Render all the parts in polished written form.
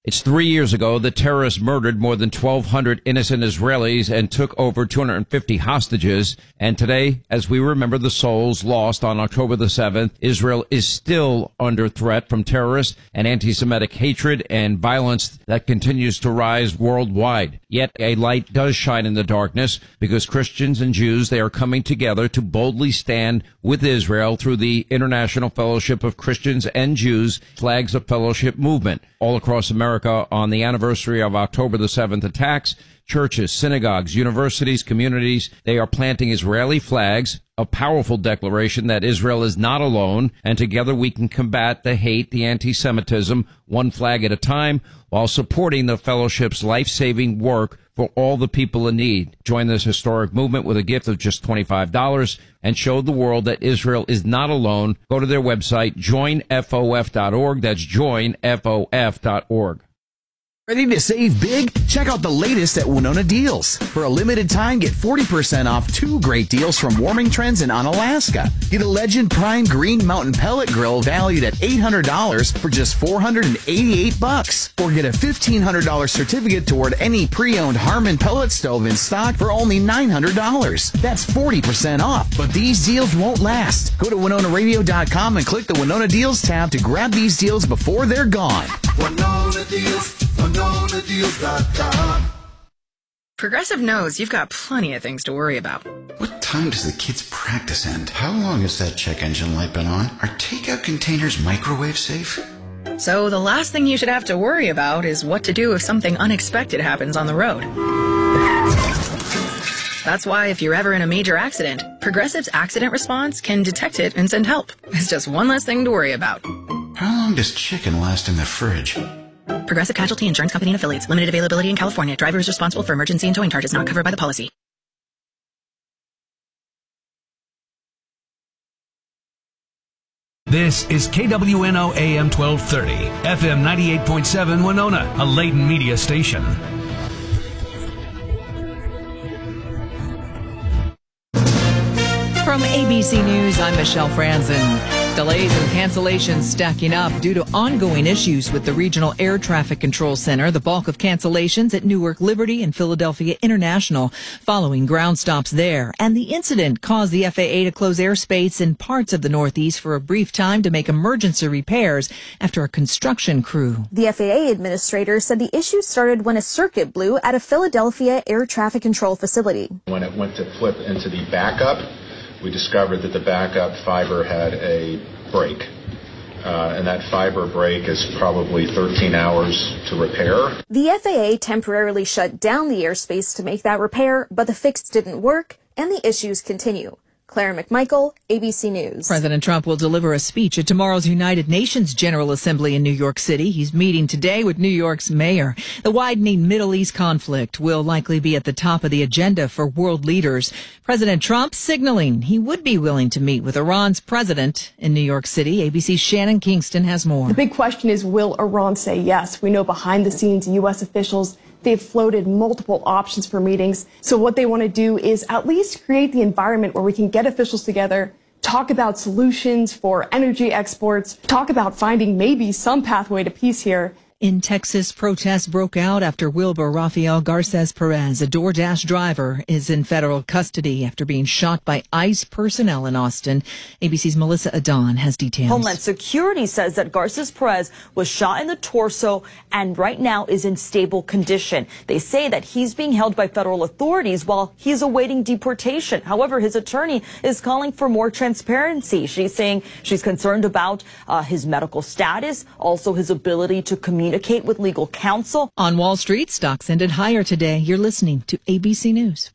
It's 3 years ago the terrorists murdered more than 1,200 innocent Israelis and took over 250 hostages. And today, as we remember the souls lost on October the 7th, Israel is still under threat from terrorists and anti-Semitic hatred and violence that continues to rise worldwide. Yet a light does shine in the darkness because Christians and Jews, they are coming together to boldly stand with Israel through the International Fellowship of Christians and Jews Flags of Fellowship movement. All across America on the anniversary of October the 7th attacks, churches, synagogues, universities, communities, they are planting Israeli flags, a powerful declaration that Israel is not alone, and together we can combat the hate, the anti-Semitism, one flag at a time, while supporting the fellowship's life-saving work for all the people in need. Join this historic movement with a gift of just $25 and show the world that Israel is not alone. Go to their website, joinfof.org. That's joinfof.org. Ready to save big? Check out the latest at Winona Deals. For a limited time, get 40% off 2 great deals from Warming Trends and on Alaska. Get a Legend Prime Green Mountain Pellet Grill valued at $800 for just $488. Or get a $1,500 certificate toward any pre-owned Harmon pellet stove in stock for only $900. That's 40% off. But these deals won't last. Go to WinonaRadio.com and click the Winona Deals tab to grab these deals before they're gone. Winona Deals. WinonaDeals.com. Progressive knows you've got plenty of things to worry about. What time does the kids' practice end? How long has that check engine light been on? Are takeout containers microwave safe? So the last thing you should have to worry about is what to do if something unexpected happens on the road. That's why if you're ever in a major accident, Progressive's accident response can detect it and send help. It's just one less thing to worry about. How long does chicken last in the fridge? Progressive Casualty Insurance Company and Affiliates. Limited availability in California. Driver is responsible for emergency and towing charges not covered by the policy. This is KWNO AM 1230, FM 98.7 Winona, a Layton media station. From ABC News, I'm Michelle Franzen. Delays and cancellations stacking up due to ongoing issues with the Regional Air Traffic Control Center. The bulk of cancellations at Newark Liberty and Philadelphia International following ground stops there. And the incident caused the FAA to close airspace in parts of the Northeast for a brief time to make emergency repairs after a construction crew. The FAA administrator said the issue started when a circuit blew at a Philadelphia air traffic control facility. When it went to flip into the backup, we discovered that the backup fiber had a break, and that fiber break is probably 13 hours to repair. The FAA temporarily shut down the airspace to make that repair, but the fix didn't work, and the issues continue. Clara McMichael, ABC News. President Trump will deliver a speech at tomorrow's United Nations General Assembly in New York City. He's meeting today with New York's mayor. The widening Middle East conflict will likely be at the top of the agenda for world leaders. President Trump signaling he would be willing to meet with Iran's president in New York City. ABC's Shannon Kingston has more. The big question is, will Iran say yes? We know behind the scenes, U.S. officials, they've floated multiple options for meetings. So what they want to do is at least create the environment where we can get officials together, talk about solutions for energy exports, talk about finding maybe some pathway to peace here. In Texas, protests broke out after Wilbur Rafael Garces Perez, a DoorDash driver, is in federal custody after being shot by ICE personnel in Austin. ABC's Melissa Adon has details. Homeland Security says that Garces Perez was shot in the torso and right now is in stable condition. They say that he's being held by federal authorities while he's awaiting deportation. However, his attorney is calling for more transparency. She's saying she's concerned about his medical status, also his ability to communicate with legal counsel. On Wall Street, stocks ended higher today. You're listening to ABC News.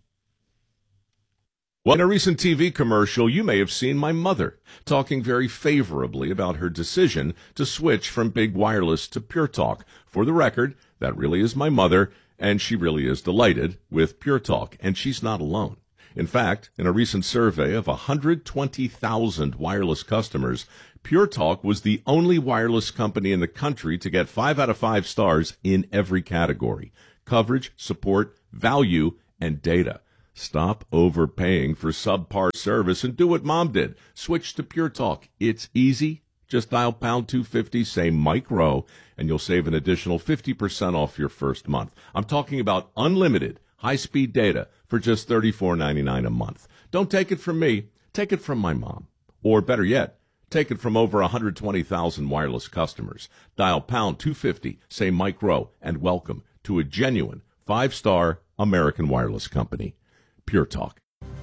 Well, in a recent TV commercial, you may have seen my mother talking very favorably about her decision to switch from big wireless to Pure Talk. For the record, that really is my mother, and she really is delighted with Pure Talk, and she's not alone. In fact, in a recent survey of 120,000 wireless customers, Pure Talk was the only wireless company in the country to get 5 out of 5 stars in every category: coverage, support, value, and data. Stop overpaying for subpar service and do what Mom did. Switch to Pure Talk. It's easy, Just dial pound 250, say Mike Rowe, and you'll save an additional 50% off your first month. I'm talking about unlimited high-speed data for just $34.99 a month. Don't take it from me. Take it from my mom. Or better yet, take it from over 120,000 wireless customers. Dial pound 250, say Mike Rowe, and welcome to a genuine 5-star American wireless company. Pure Talk.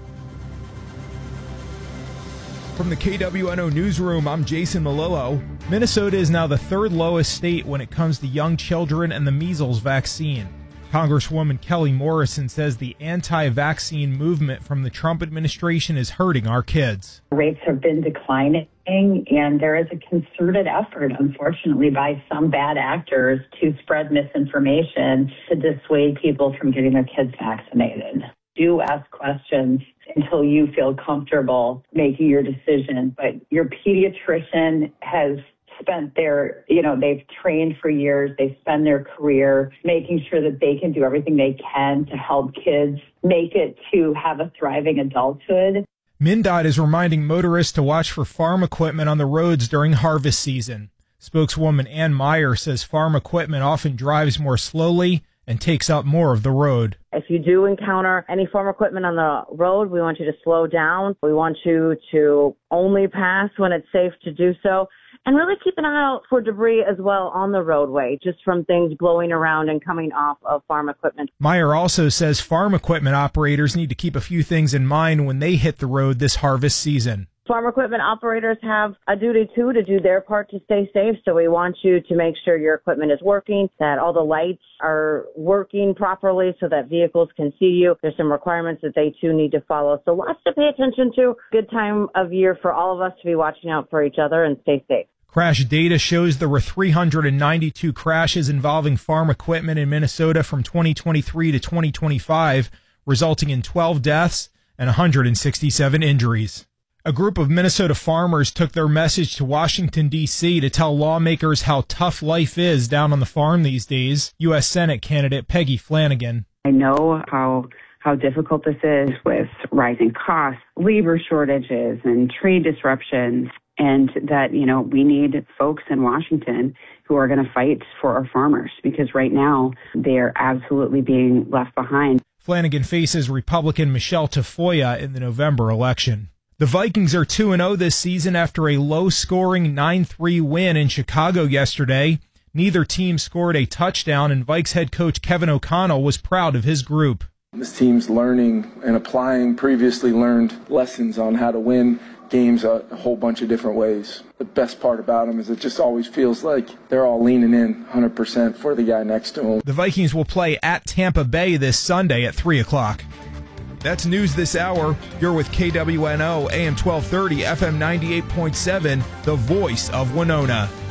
From the KWNO Newsroom, I'm Jason Malillo. Minnesota is now the third lowest state when it comes to young children and the measles vaccine. Congresswoman Kelly Morrison says the anti-vaccine movement from the Trump administration is hurting our kids. Rates have been declining, and there is a concerted effort, unfortunately, by some bad actors to spread misinformation to dissuade people from getting their kids vaccinated. Do ask questions until you feel comfortable making your decision. But your pediatrician has spent they've trained for years. They spend their career making sure that they can do everything they can to help kids make it to have a thriving adulthood. MnDOT is reminding motorists to watch for farm equipment on the roads during harvest season. Spokeswoman Ann Meyer says farm equipment often drives more slowly and takes up more of the road. If you do encounter any farm equipment on the road, we want you to slow down. We want you to only pass when it's safe to do so. And really keep an eye out for debris as well on the roadway, just from things blowing around and coming off of farm equipment. Meyer also says farm equipment operators need to keep a few things in mind when they hit the road this harvest season. Farm equipment operators have a duty, too, to do their part to stay safe. So we want you to make sure your equipment is working, that all the lights are working properly so that vehicles can see you. There's some requirements that they, too, need to follow. So lots to pay attention to. Good time of year for all of us to be watching out for each other and stay safe. Crash data shows there were 392 crashes involving farm equipment in Minnesota from 2023 to 2025, resulting in 12 deaths and 167 injuries. A group of Minnesota farmers took their message to Washington, D.C. to tell lawmakers how tough life is down on the farm these days. U.S. Senate candidate Peggy Flanagan. I know how difficult this is with rising costs, labor shortages, and trade disruptions, and that, we need folks in Washington who are going to fight for our farmers, because right now they are absolutely being left behind. Flanagan faces Republican Michelle Tafoya in the November election. The Vikings are 2-0 this season after a low-scoring 9-3 win in Chicago yesterday. Neither team scored a touchdown, and Vikes head coach Kevin O'Connell was proud of his group. This team's learning and applying previously learned lessons on how to win games a whole bunch of different ways. The best part about them is it just always feels like they're all leaning in 100% for the guy next to them. The Vikings will play at Tampa Bay this Sunday at 3 o'clock. That's news this hour. You're with KWNO, AM 1230, FM 98.7, the voice of Winona.